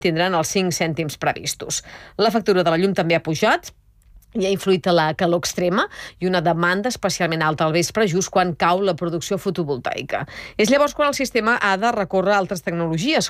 tindran els 5 cèntims previstos. La factura de la llum també ha pujat i ha influït a la calor extrema i una demanda especialment alta al vespre, just quan cau la producció fotovoltaica. És llavors quan el sistema ha de recórrer a altres tecnologies,